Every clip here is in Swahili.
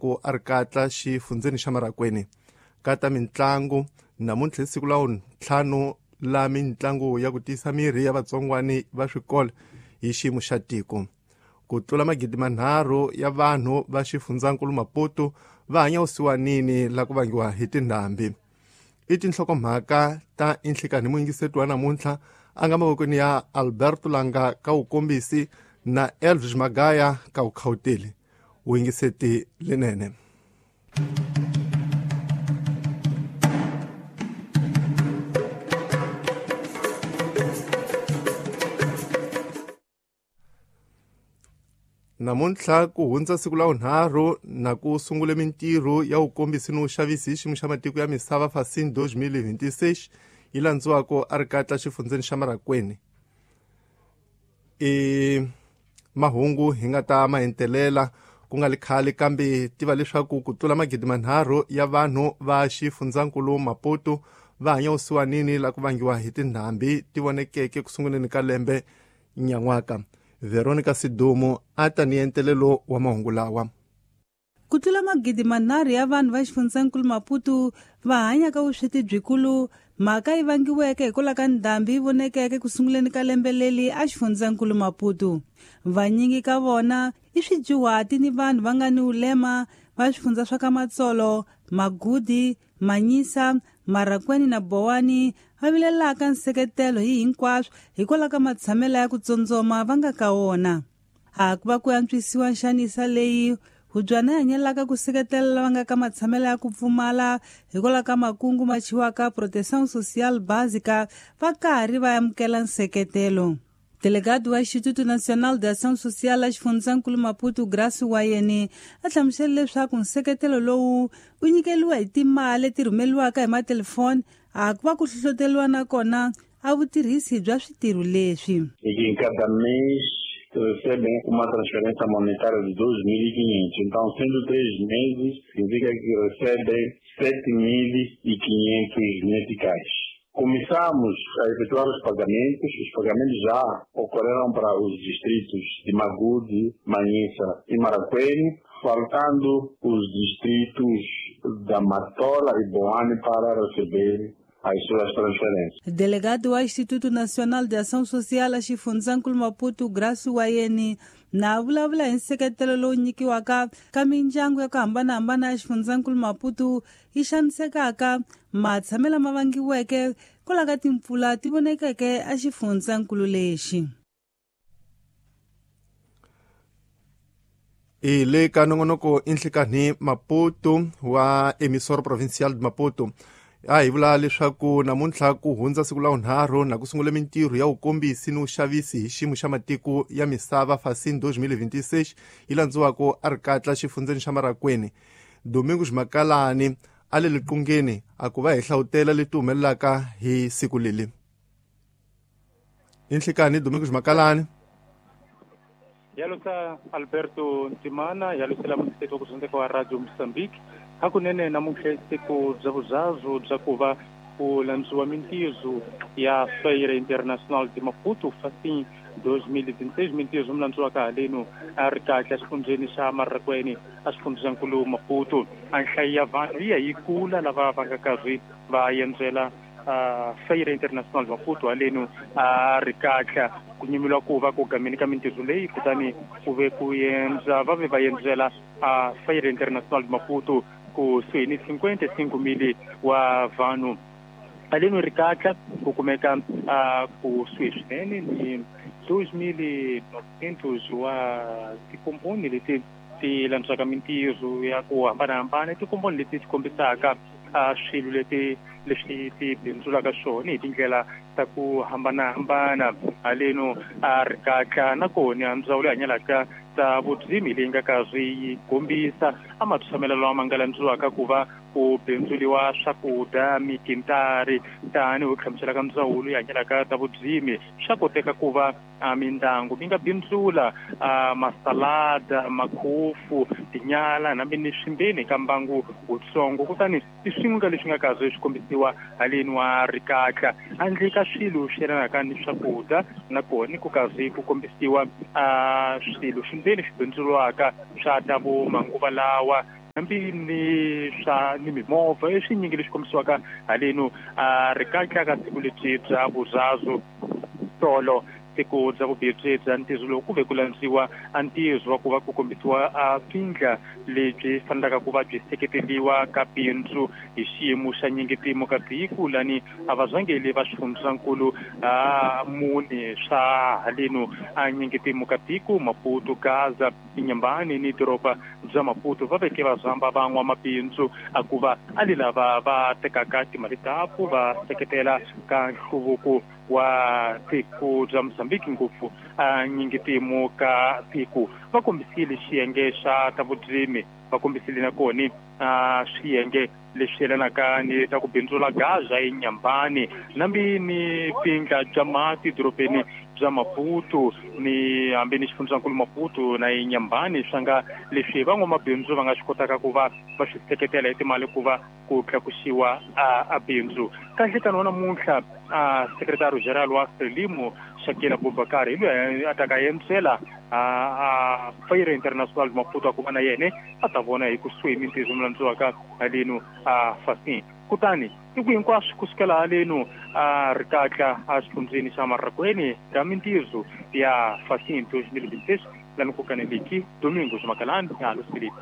ku Arikatla xifundzeni xa Marakweni. Kata mitlangu namuntlha siku la 5 la mitlangu ya ku tisa miri ya vatsongwani va swikolo hi xiyimo xa tiko. Ku tlula 3,000 ya vanhu va xifundzakulu Maputo va hanya vusiwanini la ku vangiwa hi tindhambi. I tinhlokomhaka ta inhlikani muingiseti wa namuntlha a nga mavokweni ya Alberto Langa ka vukombisi na Elvis Magaya ka vukhawuteli. Uingiseti linene. Namuntlha ku hundza siku la 3 na ku sungule mintirho ya vukombisi no vuxavisi hi xiyimo xa matiko ya misava FASIN 2026 yi landziwako Arikatla xifundzeni xa Marakweni. Mahungu hi nga ta mahentelela ku nga likhale kambe tiva leswaku ku tlula 3,000 ya vanhu va xifundzakulu Maputo va hanya vusiwanini la ku vangiwa hi tindhambi ti vonekeke ku sunguleni ka lembe nyan'waka. Veronica Sidumo a ta ni entelelo wa mahungu lawa. Ku tlula 3,000 ya vanhu va xifundzakulu Maputo va hanya ka vusweti byikulu. Mhaka yi vangiweke hikwalaho ka ndhambi vonekeke ku sunguleni ka lembe leli a xifundzakulu Maputo. Vanyingi ka vona i swijuhati ni vanhu va nga ni ulema va swifundza swa ka Matsolo, Magudi, Manyisa, Marakweni na Bowani va vilelaka nseketelo hi hinkwaswo hikwalaho ka matshamelo ya ku tsondzoma va nga ka wona. Ku va ku antswisiwa nxanisa leyi Hudyana hanyelaka ku seketela lava nga ka matshamelo ya ku pfumala hikwalaho ka makungu ma chiwaka proteção social básica va karhi va amukela nseketelo. Delegado wa Instituto Nacional de Ação Social a xifundzakulu Maputo Graça Wayene a hlamusele leswaku nseketelo lowu u nyikeliwa hi timali leti rhumeliwaka hi matelefoni ku va ku hlohloteliwa na kona a vutirhisi bya switirho leswi. Cada mês recebem uma transferência monetária de 2.500. Então, sendo 3 meses, significa que recebem 7.500 meticais. Começamos a efetuar os pagamentos já ocorreram para os distritos de Magudi, Manyisa e Marakweni, faltando os distritos da Matola e Boane para receber as suas transferências. Delegado do Instituto Nacional de Ação Social a xifundzakulu Maputo Graça Wayene na vulavula hi nseketelo lowu nyikiwaka ka mindyangu ya ku hambanahambana ya xifundzakulu Maputo yi xanisekaka matshamelo ma vangiweke kwalaho ka timpfula ti vonekeke a xifundzakulu lexi. Le ka nongonoko inhlikani Maputo wa Emissora Provincial de Maputo hi vula leswaku namuntlha ku hundza siku la 3 na ku sungula mintirho ya vukombisi ni vuxavisi hi xiyimo xa matiko ya misava FASIN 2026 yi landziwako Arikatla xifundzeni xa Marakweni. Domingos Makalani a le liqungeni a ku va hi hlawutela leti humelelaka hi siku leli. Inhlikani Domingos Makalani. Yalusa Alberto Ntimana, yalusa la mseko kuzundeka wa Radio Mozambique. Hakunene namuntlha siku bzavuzavu bza ku va ku landziwa mintirho ya Feira Internacional de Maputo FASIN 2026 mintirho mlandziwaka haleno Arikatla xifundzeni xa Marakweni a xifundzakulu Maputo. Anhlayi ya vanhu yi kula lava va nga karhi va endzela Feira Internacional Maputo haleno Arikatla ku nyimiwa ku va ku gameni ka mintirho leyi kutani ku ve ku endla va ve va endzela Feira Internacional Maputo ku swini 55,000 wa vanhu haleno Arikatla ku kumeka ku swinene ni 2.900 wa tikomponi leti ti landzaka mintirho ya ku hambanahambana tikomponi leti ti kombisaka swilo leswi ti bindzulaka swona hi tindlela ta ku hambanahambana haleno Arikatla nakona ndzawulo ya hanyalaka ta vudzimi leyi nga karhi yi kombisa matshamiselo lama nga landziwaka ku va ku bindzuliwa swakudya mikintari tani hi hlamusela ka ndzawulo ya hanyalaka ta vudzimi swa koteka ku va mindyangu mi nga bindzula masalada makhofu tinyala nambe ni swimbeni ka mbangu wutsongo kutani i swin'we leswi nga karhi swi kombisiwa haleni wa Arikatla handle ka swilo swi yelanaka ni swakudya nakona ku karhi ku kombisiwa swilo swimbeni swi bindzuriwaka swa ta vo manguva lawa hambi ni mimovha swinyingi leswi kombisiwaka haleno ri kahlaka siku lebyi bya vuzazo tolo siku bya vubihi bya ntizo lowu ku ve ku landziwa a ntizo wa ku va ku kombisiwa pfindla lebyi fanelaka ku va byi seketeliwa ka bindzu hi xiyimo xa nyingetimo ka tiko lani a vazangeli va swifundzankulu mune swa haleno a nyingetimo ka tiko Maputo, Gaza, Inyambane ni doroba bya Maputo va veke vazamba van'wamabindzu a ku va ali lava va tekaka timali ta ku va seketela ka nhluvuko wa tiko bya Mozambique ngopfu a nyingetimo ka tiko va kombisile xiyenge xa ta vurimi va kombisile na kona swiyenge leswi yelanaka ni ta ku bindzula Gaza eNyambane nambi ni pfindla bya mati dorobeni bya Maputo ni hambi ni xifundzankulu Maputo na eNyambane swa nga leswi van'wamabindzu va nga swi kotaka ku va swi seketela hi timali ku va ku tlakusiwa a bindzu kahle ka namuntlha sekretari general wa Frelimo Shakila Boubacar hi loyi a taka yentsela Fire International Maputo ku va na yene a ta vona hi kusuhi mintizo mulandziwaka haleno Fasin kutani i ku hinkwaswo kusukela haleno ri katla xifundzeni xa Marakweni ra mintizo ya Fasin 2026 lani ku kaneliki Domingos Makalani halo Spirit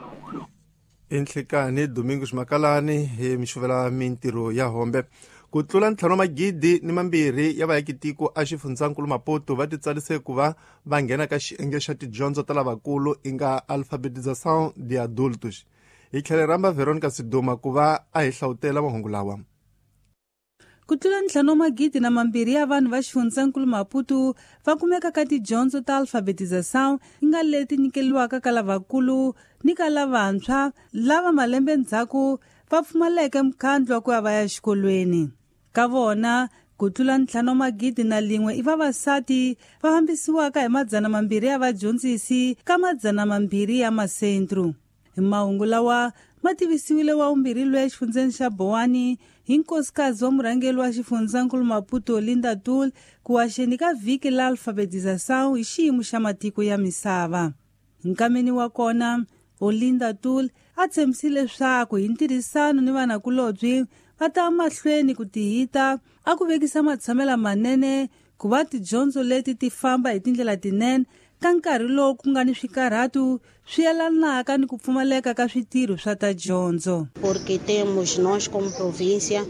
enhlekani Domingos Makalani hi mixuvela mintirho ya hombe ku tlula 5,200 ya vaakitiko a xifundzankulu Maputo va titsalise ku va nghena ka xiyenge xa tidyondzo ta lavakulu inga alfabetização de adultos hi tlhele ramba Veronica Siduma ku va a hi hlawutela mahungu lawa. Ku tlula 5,200 ya vanhu va xifundzankulu Maputo va kumeka ka tidyondzo ta alfabetização inga leti nyikeliwaka ka lavakulu ni ka lavantshwa lava malembe ndzhaku va pfumaleke mkhandlo wa ku ya va ya xikolweni ka vona. Ku tlula 5,100 i vavasati va fambisiwaka hi 200 ya vadyondzisi ka 200 ya masentro. Hi mahungu lawa ma tivisiwile wa vumbirhi loyi exifundzeni xa Bowani hi nkosikazi wa murhangeli wa xifundzankulu Maputo Olinda Tool ku waxeni ka vhiki la alfabetização hi xiyimo xa matiko ya misava. Nkameni wa kona Olinda Tool a tshembisile leswaku hi ntirhisano ni vanakulobye va ta mahlweni ku tihita a ku vekisa matshamela manene ku va tidyondzo leti ti famba hi tindlela tinene ka nkarhi lowu ku nga ni swikarhatu swi yelanaka ni ku pfumaleka ka switirho swa ta dyondzo. Porque temos nós como província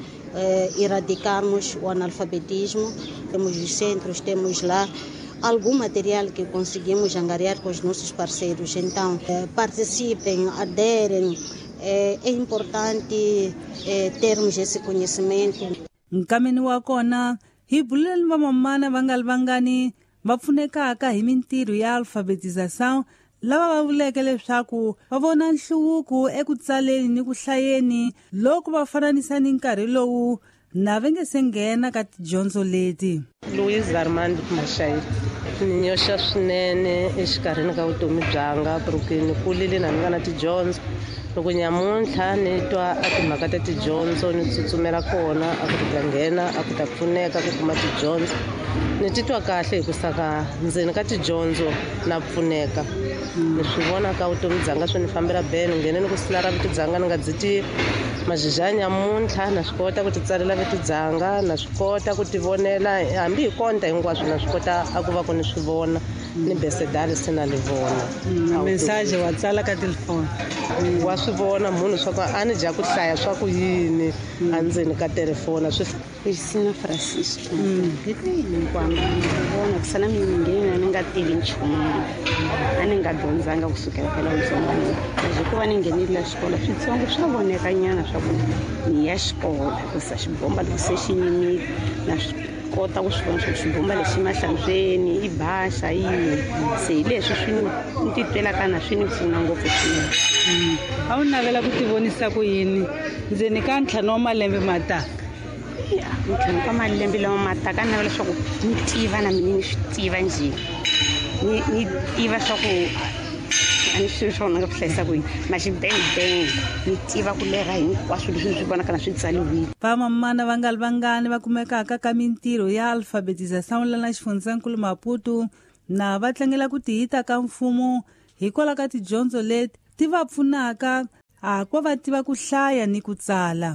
erradicarmos o analfabetismo, temos os centros, temos lá algum material que conseguimos angariar com os nossos parceiros. Então, participem, aderem. É importante termos esse conhecimento. Nkameni wa kona hi buleni va mamana vangalivangani va pfunekaka hi mintirho ya alfabetização lava va vuleke leswaku va vona nhluvuko eku tsaleni ni ku hlayeni loko va fananisa ni nkarhi lowu na va nge se nghena ka tidyondzo leti. Luiz Armando Mashayiri ni nyoxa swinene exikarhini ka vutomi byanga porque ni kulile na ni nga na tidyondzo. Loko nyamuntlha ni twa a timhaka ta tidyondzo ni tsutsumela kona a ku ta nghena a ku ta pfuneka ku kuma tidyondzo ni titwa kahle hi ku saka ndzeni ka tidyondzo na pfuneka ni swi vona ka vutomi byanga swi ni fambela bene nghene ni ku sila ra vito byanga ni nga dzi tiva mazhizha nyamuntlha na swi kota ku titsalela vito byanga na swi kota ku tivonela hambi hi konta hinkwaswo na swi kota a ku va ku ni swi vona ni besedali se na li vona message wa tsala ka telefoni wa swi vona munhu swa ku a ni dya ku hlaya swa ku yini andzeni ka telefoni swi Cristina Francisco ni kwamba vona ku sala mina ni nga tivi nchumu a ni nga dyondzanga kusukela phela ntsongwana hikuva ni nghenile xikolo switsongo swa voneka nyana swa ku ni ya xikolo kusa xibomba loko se xi nyimile na kota ku swi vona swa xibomba lexi mahlantsweni i basa yini se hi leswi swi ni titwelaka na swi ni pfuna ngopfu swinene. A wu navela ku tivonisa ku yini ndzeni ka ntlhanu wa malembe mataka? Ntlhanu ka malembe lama mataka ni navela leswaku ni tiva na mina ni swi tiva njhe ni tiva swa ku a ni swi swona nga ku hlayisa ku yini na xibengibenge ni tiva ku lera hinkwaswo leswi swi vonaka na swi tsaliwile. Vamamana vangalivangani va kumekaka ka mintirho ya alfabetização lana xifundzankulu Maputo na va tlangela ku tihita ka mfumo hikwalaho ka tidyondzo leti ti va pfunaka ku va tiva ku hlaya ni ku tsala.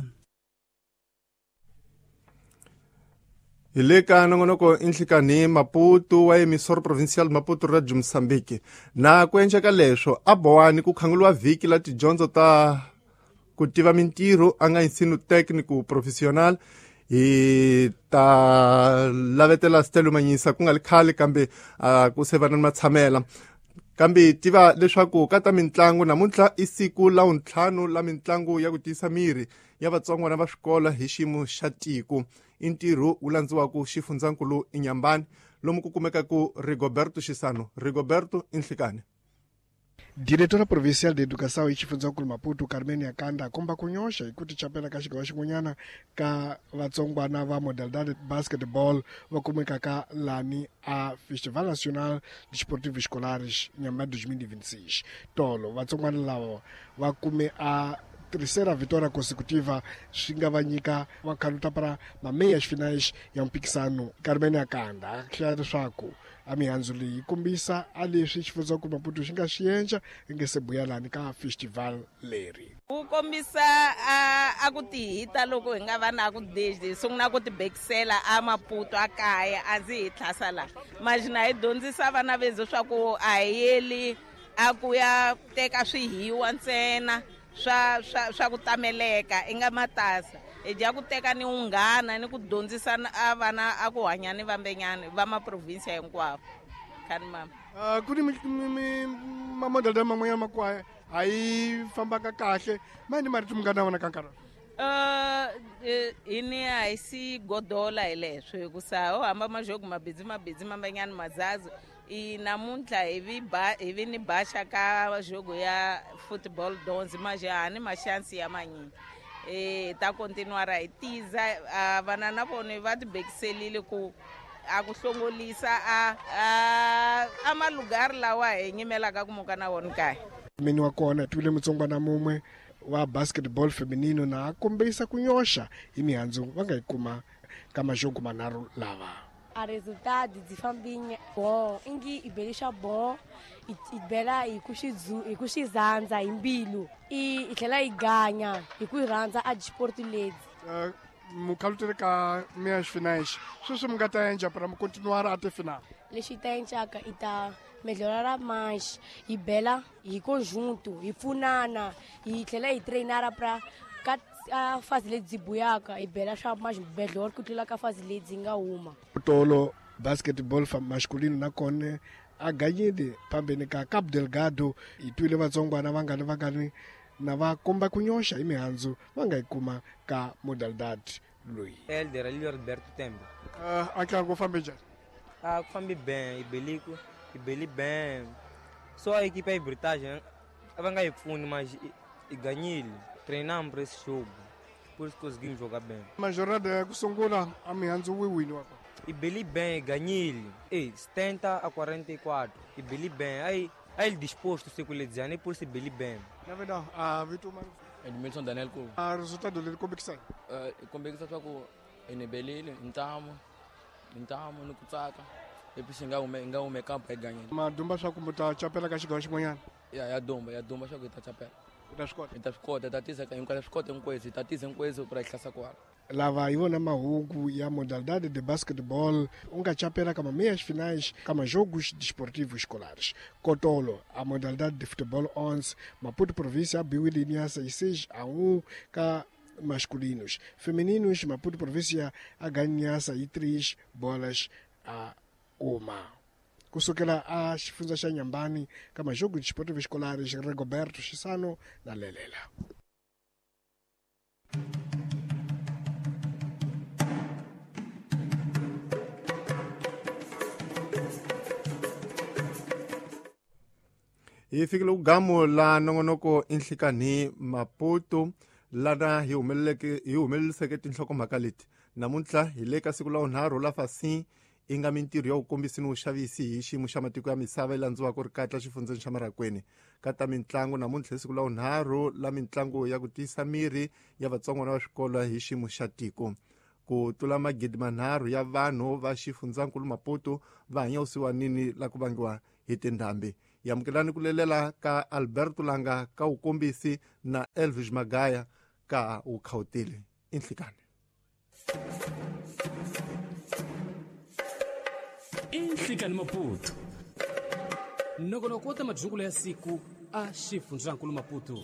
Hi le ka nongonoko inhlikani Maputo wa emisoro provincial Maputo Radio Mozambique na ku enca ka leswo a bohani ku khanguliwa vhiki la tidyondzo ta ku tiva mintirho a nga ensino técnico profissional hi ta lavetela Stella Manyisa ku nga li khale kambe ku sevana ni matshamela kambe tiva leswaku ka ta mitlangu namuntlha i siku la untlhanu la mitlangu ya ku tiyisa miri ya vatsongwana va swikola hi xiyimo xa tiko i ntirho wu landziwaku xifundzankulu iNyambani lomu ku kumekaku Rigoberto Xisano. Rigoberto inhlikani. Diretora Provincial de Educação e Xifundzankulu Maputo Carmen Yakanda akomba kunyoxa hi ku tichapela ka xigawa xin'wanyana ka vatsongwana va modalidade basketball va kumekaka lani a Festival Nacional de Esportivos Escolares Nyambani 2026. Tolo vatsongwana lava va kume a terceira vitória consecutiva swi nga va nyika va khaluta para mameias finais ya mpikisano. Carmen Yakanda a hlaya leswaku a mihandzu leyi kombisa a leswi xifundzankulu Maputo xi nga swi endla i nge se buya lani ka festival leri. Wu kombisa a ku tihita loko hi nga va na ku desde sungula ku tibekisela a Maputo a kaya a ndzi hi tlhasa la majina hi dyondzisa vana vezo swa ku a hi yeli a ku ya teka swihiwa ntsena swa ku tameleka i nga matasa hi dya ku teka ni unghana ni ku dyondzisa a vana a ku hanya ni vambenyana va maprovinsia hinkwavo khani mama. Ku ni mamodalidade man'wanyana makwaya a yi fambaka kahle mani marito mi nga na vona ka nkarhi ini a hi si godola hi leswo hikusa ho hamba majogu mabindzu mambanyana mazazo i namuntlha hi vi ni baxa ka jogo ya football donzi majahani maxansi ya manyinyi ta continuara hi tiza vana na vona va tibekiselile ku a ku hlongolisa a malugari lawa hi nyimelaka ku muka na wona kaya. Mini wa kona twile mutsongwana mumwe wa basketball feminino na kombisa ku nyoxa hi mihandzu va nga yi kuma ka majogo manharhu lava. A resultado de família bom, ingi ibelisha bom, ibela ikushizanza imbilu, itlhela iganya, ikuiranza a sport ledi. Mukhalutele ka meias finais. Sweswi mi nga ta endla para mi continuara até final. Lexi ta endlaka i ta melhorara mais, ibela hi conjunto, hi pfunana, hi tlhela hi treinara para a fase ledi buyaka ibela swa mais melhor ku tlula ka fase ledi nga huma. Tolo basketball masculino na kone a ganyile pambeni ka Cabo Delgado i twile vatsongwana vangani na va komba ku nyoxa hi mihandzu va nga yi kuma ka modalidade loyi. Elder Roberto Tembe. A ntlangu wu fambe njhani? Ku fambe bem, i beli bem. Só a equipe ya Hibridagem va nga yi pfuni mas i ganyile. Treinamos para esse jogo, por isso conseguimos jogar bem. Mas jornada é que sungula a mihandzu win wapa. E beli bem, ganhei. 70 a 44. E beli bem. Aí ele disposto se ele dizer, nem por se beli bem. Na verdade, a Vitor Mano. Edmilson Daniel Couto. A resultado dele como é que sai? Como é que sai com ele beli, então no kutsaka. E depois inga o campo é ganhar. Mas dumba só como tá chapela que chegou hoje manhã. Ya dumba só que tá chapela. Itascota, tatiza inkweszi tatiza inkweszi para ihlasa kwalo. Lava iwona mahungu ya modalidade de basketball ungachapela kama meias finais kama jogos desportivos escolares. Kotolo, a modalidade de futebol 11, Maputo província abriu linha 6-1 ka masculinos. Femininos, Maputo província a ganhar 3 bolas a 1. Kusukela a xifundza xa Nyambani kama jogo desportivos escolares Rigoberto Xisano na Lelela. Hi fikile ku gamo la nongonoko inhlikani Maputo lana hi humeleliseke tinhlokomhaka leti namuntlha hi le ka siku la unharhu la fasi i nga mintirho ya ku kombisa ni vuxavisi hi xiyimo xa matiko ya misava yi landziwaka ri katla xifundzeni xa Marakwene ka ta mitlangu namuntlha hi siku la unharhu la mitlangu ya ku tiyisa miri ya vatsongwana va swikolo hi xiyimo xa tiko ku tlula magidi manharhu ya vanhu va xifundzankulu Maputo va hanya vusiwanini la ku vangiwa hi tindhambi yamukelani kulelela ka Alberto Langa ka ukombisi na Elvis Magaya ka ukhautile inhlikane. Inhlikane Maputo nokonokota majungulo ya siku a Xifundzankulu Maputo.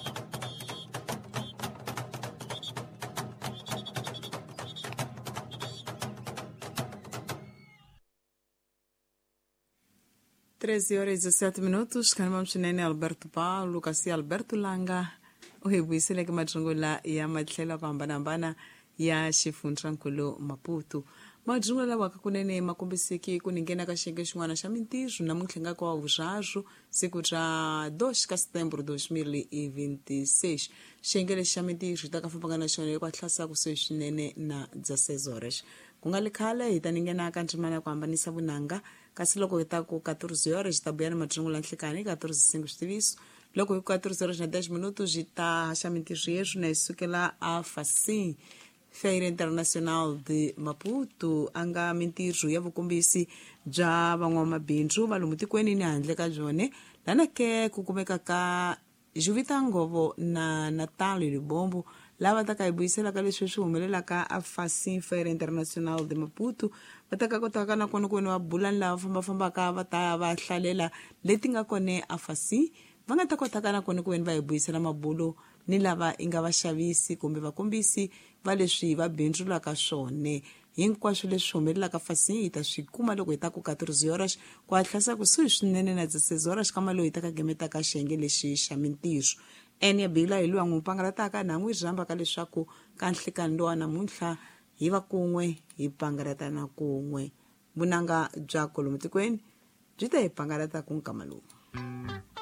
Treze horas e 17 minutos. Kanimamos nene Alberto Paulo, kasi Alberto Langa. Uhibuisile kama majungulo ya madhlela kwa hambana ya Xifundzankulu Maputo. Majungulo la wakakunene makumbisiki kuningena ka xiyenge xin'wana xa mintirho namuntlha nga kwa vushazo siku ra 2 ka Setembro 2026. Xiyenge lexi xa mintirho ta ka fambanga na xona kwa tlhasa ku swinene na 16 horas. Ku nga likhale hi ta ningena ka ndzimana ku hambanisa vunanga kasi loko hi ta ku 14 horas ta buyana majungulo nhlikani 14:05 xitiviso. Loko hi 14 horas na 10 minutos hi ta haxa mintirho yesu na isukela a Fasim Feira Internacional de Maputo anga mintirho ya vukombisi bya van'wamabindzu va lomu tikweni ni handle ka byone lana ke ku kumeka ka Juvita Ngovo na Natal Libombo lava ta ka ibuyisela ka leswi swi humelelaka a Fasim Feira Internacional de Maputo va ta ka kotaka na kona va bulani lava fambafambaka va ta va hlalela leti nga kone a Fasim va nga ta kotaka na kona va ibuyisela mabulo ni lava inga vaxavisi kumbe vakombisi va leswi va bindzulaka swone hinkwaswo leswi humelelaka Fasim hi ta swi kuma loko hi ta ku 14 horas ku hatlasa kusuhi swinene na 16 horas kama loyi ta ka gemeta ka xiyenge lexi xa mintirho ene bila hi luwa n'wipangarataka na n'wi rhamba ka leswaku ka nhlikani lowa namuntlha hi va kun'we hi pangaratana kun'we vunanga bya kolomo tikweni byi ta hi pangarata ku nkama lowu.